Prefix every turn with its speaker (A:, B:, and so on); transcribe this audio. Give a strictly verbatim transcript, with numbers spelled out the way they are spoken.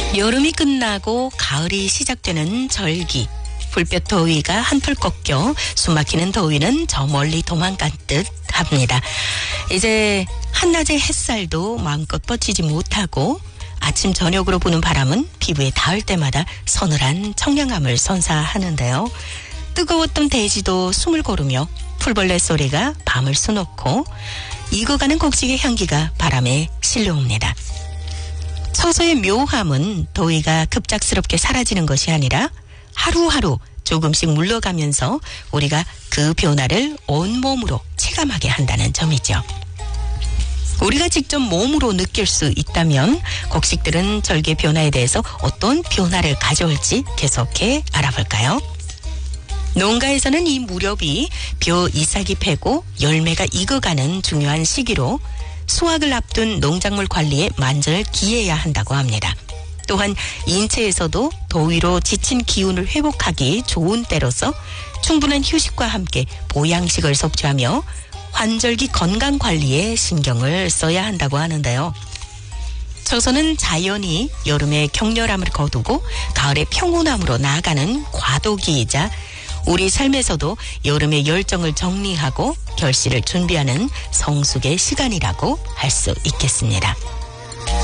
A: 여름이 끝나고 가을이 시작되는 절기. 불볕 더위가 한풀 꺾여 숨막히는 더위는 저 멀리 도망간 듯 합니다. 이제 한낮의 햇살도 마음껏 뻗치지 못하고 아침 저녁으로 부는 바람은 피부에 닿을 때마다 서늘한 청량함을 선사하는데요. 뜨거웠던 대지도 숨을 고르며 풀벌레 소리가 밤을 수놓고 익어가는 곡식의 향기가 바람에 실려옵니다. 처소의 묘함은 더위가 급작스럽게 사라지는 것이 아니라 하루하루 조금씩 물러가면서 우리가 그 변화를 온몸으로 체감하게 한다는 점이죠. 우리가 직접 몸으로 느낄 수 있다면 곡식들은 절기의 변화에 대해서 어떤 변화를 가져올지 계속해 알아볼까요? 농가에서는 이 무렵이 벼 이삭이 패고 열매가 익어가는 중요한 시기로 수확을 앞둔 농작물 관리에 만전을 기해야 한다고 합니다. 또한 인체에서도 더위로 지친 기운을 회복하기 좋은 때로서 충분한 휴식과 함께 보양식을 섭취하며 환절기 건강관리에 신경을 써야 한다고 하는데요. 처소는 자연이 여름의 격렬함을 거두고 가을의 평온함으로 나아가는 과도기이자 우리 삶에서도 여름의 열정을 정리하고 결실을 준비하는 성숙의 시간이라고 할 수 있겠습니다.